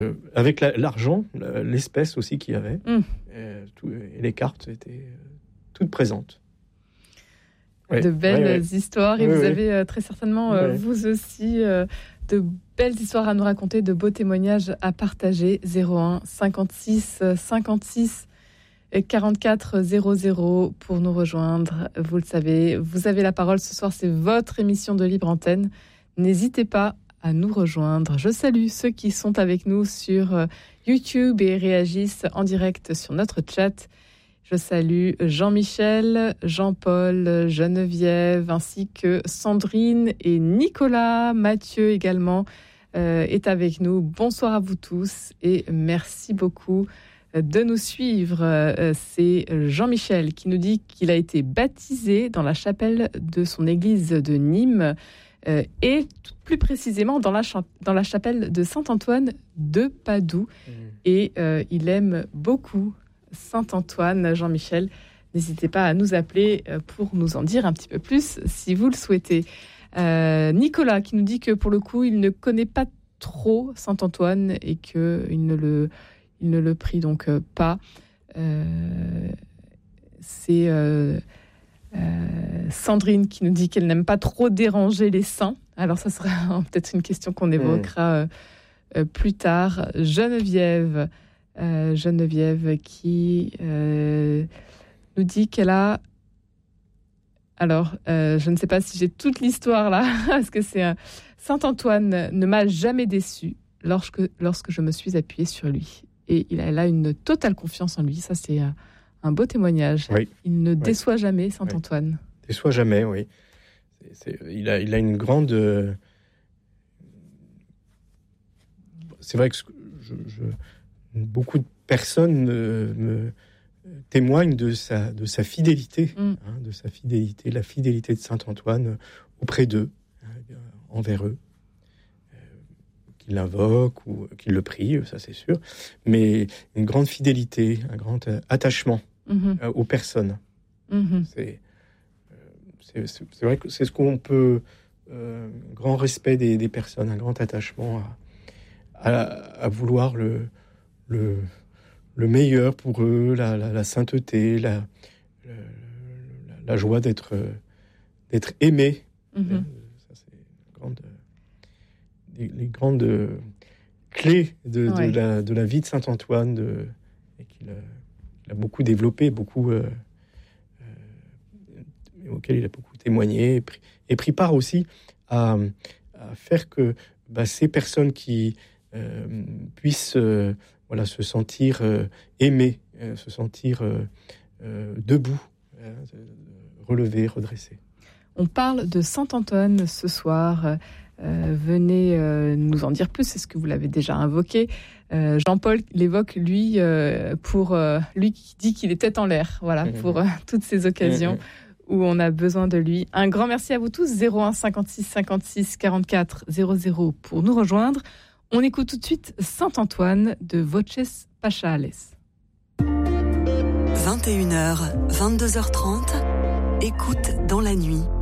Avec l'argent, l'espèce aussi qu'il y avait, et les cartes étaient toutes présentes. De belles histoires, et vous avez très certainement, vous aussi, de belles histoires à nous raconter, de beaux témoignages à partager. 01 56 56 44 00 pour nous rejoindre. Vous le savez, vous avez la parole ce soir, c'est votre émission de Libre Antenne. N'hésitez pas à nous rejoindre. Je salue ceux qui sont avec nous sur YouTube et réagissent en direct sur notre chat. Je salue Jean-Michel, Jean-Paul, Geneviève, ainsi que Sandrine et Nicolas. Mathieu également est avec nous. Bonsoir à vous tous et merci beaucoup de nous suivre. C'est Jean-Michel qui nous dit qu'il a été baptisé dans la chapelle de son église de Nîmes et plus précisément dans la chapelle de Saint-Antoine de Padoue. Et il aime beaucoup Saint-Antoine. Jean-Michel, n'hésitez pas à nous appeler pour nous en dire un petit peu plus si vous le souhaitez. Nicolas qui nous dit que pour le coup il ne connaît pas trop Saint-Antoine et qu'il ne le prie donc pas. C'est Sandrine qui nous dit qu'elle n'aime pas trop déranger les saints. Alors ça sera peut-être une question qu'on évoquera plus tard. Geneviève qui nous dit qu'elle a... Alors, je ne sais pas si j'ai toute l'histoire là, parce que c'est Saint-Antoine ne m'a jamais déçu lorsque je me suis appuyée sur lui. Et elle a une totale confiance en lui. Ça, c'est un beau témoignage. Oui. Il ne déçoit jamais, Saint-Antoine. Oui. Déçoit jamais, oui. Il a une grande... C'est vrai que beaucoup de personnes me témoignent de sa fidélité, la fidélité de Saint-Antoine auprès d'eux, envers eux, qu'ils l'invoquent ou qu'ils le prient, ça c'est sûr, mais une grande fidélité, un grand attachement aux personnes. C'est vrai que c'est ce qu'on peut, un grand respect des personnes, un grand attachement à vouloir le meilleur pour eux, la sainteté, la joie d'être aimé. Ça, c'est les grandes clés de la vie de Saint-Antoine, et qu'il a beaucoup développé, auquel il a beaucoup témoigné et pris part aussi à faire que ces personnes qui puissent se sentir aimées, se sentir debout, relevées, redressées. On parle de Saint-Antoine ce soir. Venez nous en dire plus, c'est ce que vous l'avez déjà invoqué. Jean-Paul l'évoque, lui, pour lui qui dit qu'il est tête en l'air, pour toutes ces occasions où on a besoin de lui. Un grand merci à vous tous. 01 56 56 44 00 pour nous rejoindre. On écoute tout de suite Saint-Antoine de Voces Pachales. 21h, 22h30, écoute dans la nuit.